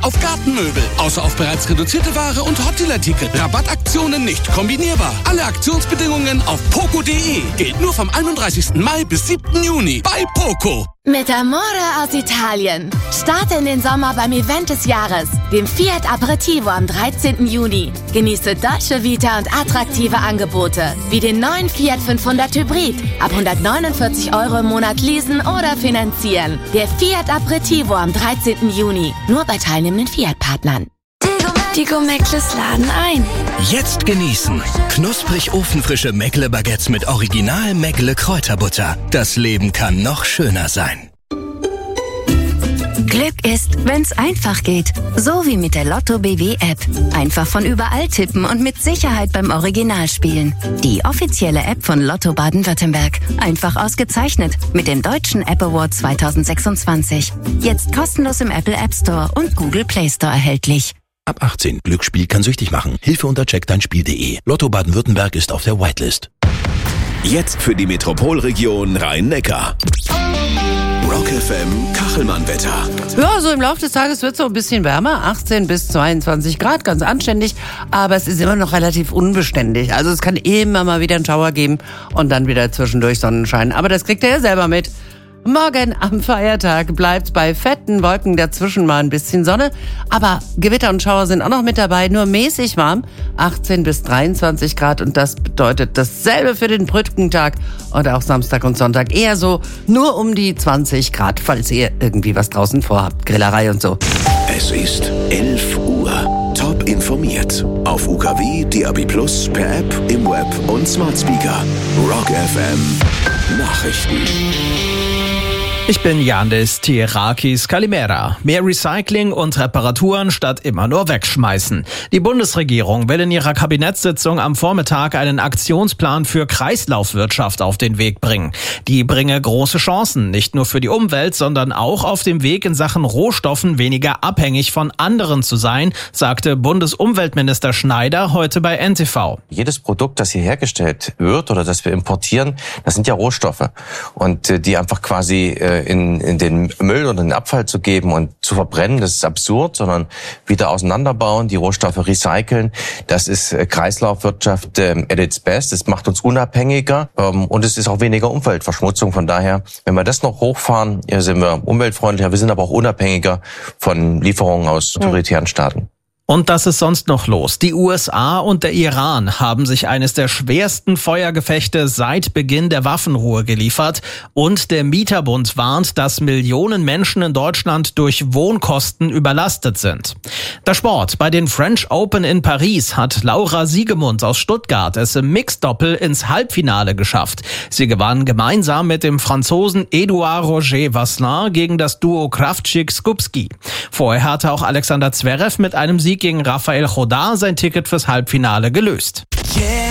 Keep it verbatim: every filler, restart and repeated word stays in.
Prozent auf Gartenmöbel. Außer auf bereits reduzierte Ware und Hotdeal-Artikel. Rabattaktionen nicht kombinierbar. Alle Aktionsbedingungen auf poco punkt de. Gilt nur vom einunddreißigsten Mai bis siebten Juni bei Poco. Mit Amore aus Italien. Starte in den Sommer beim Event des Jahres, dem Fiat Aperitivo am dreizehnten Juni. Genieße Dolce Vita und attraktive Angebote, wie den neuen Fiat fünfhundert Hybrid. Ab hundertneunundvierzig Euro im Monat leasen oder finanzieren. Der Fiat Aperitivo am dreizehnten Juni. Nur bei teilnehmenden Fiat-Partnern. Die Go-Meckles laden ein. Jetzt genießen. Knusprig ofenfrische Meckle-Baguettes mit original Meckle-Kräuterbutter. Das Leben kann noch schöner sein. Glück ist, wenn's einfach geht. So wie mit der Lotto B W App. Einfach von überall tippen und mit Sicherheit beim Original spielen. Die offizielle App von Lotto Baden-Württemberg. Einfach ausgezeichnet mit dem Deutschen App Award zweitausendsechsundzwanzig. Jetzt kostenlos im Apple App Store und Google Play Store erhältlich. Ab achtzehn. Glücksspiel kann süchtig machen. Hilfe unter check dein spiel punkt de. Lotto Baden-Württemberg ist auf der Whitelist. Jetzt für die Metropolregion Rhein-Neckar. Rock F M Kachelmann-Wetter. Ja, so im Laufe des Tages wird es so ein bisschen wärmer. achtzehn bis zweiundzwanzig Grad, ganz anständig. Aber es ist immer noch relativ unbeständig. Also es kann immer mal wieder einen Schauer geben und dann wieder zwischendurch Sonnenschein. Aber das kriegt ihr ja selber mit. Morgen am Feiertag bleibt's bei fetten Wolken, dazwischen mal ein bisschen Sonne. Aber Gewitter und Schauer sind auch noch mit dabei, nur mäßig warm. achtzehn bis dreiundzwanzig Grad und das bedeutet dasselbe für den Brückentag und auch Samstag und Sonntag. Eher so nur um die zwanzig Grad, falls ihr irgendwie was draußen vorhabt, Grillerei und so. Es ist elf Uhr. Top informiert. Auf U K W, D A B plus, per App, im Web und Smart Speaker. Rock F M Nachrichten. Ich bin Yandis Tirakis Kalimera. Mehr Recycling und Reparaturen statt immer nur wegschmeißen. Die Bundesregierung will in ihrer Kabinettssitzung am Vormittag einen Aktionsplan für Kreislaufwirtschaft auf den Weg bringen. Die bringe große Chancen, nicht nur für die Umwelt, sondern auch auf dem Weg in Sachen Rohstoffen weniger abhängig von anderen zu sein, sagte Bundesumweltminister Schneider heute bei N T V. Jedes Produkt, das hier hergestellt wird oder das wir importieren, das sind ja Rohstoffe. Und äh, die einfach quasi äh, In, in den Müll oder den Abfall zu geben und zu verbrennen, das ist absurd, sondern wieder auseinanderbauen, die Rohstoffe recyceln. Das ist Kreislaufwirtschaft ähm, at its best. Es macht uns unabhängiger ähm, und es ist auch weniger Umweltverschmutzung. Von daher, wenn wir das noch hochfahren, ja, sind wir umweltfreundlicher. Wir sind aber auch unabhängiger von Lieferungen aus autoritären Staaten. Und das ist sonst noch los. Die U S A und der Iran haben sich eines der schwersten Feuergefechte seit Beginn der Waffenruhe geliefert. Und der Mieterbund warnt, dass Millionen Menschen in Deutschland durch Wohnkosten überlastet sind. Der Sport. Bei den French Open in Paris hat Laura Siegemund aus Stuttgart es im Mixdoppel ins Halbfinale geschafft. Sie gewann gemeinsam mit dem Franzosen Edouard Roger Vasselin gegen das Duo Kravchik-Skupski. Vorher hatte auch Alexander Zverev mit einem Sieg gegen Rafael Chodar sein Ticket fürs Halbfinale gelöst. Yeah.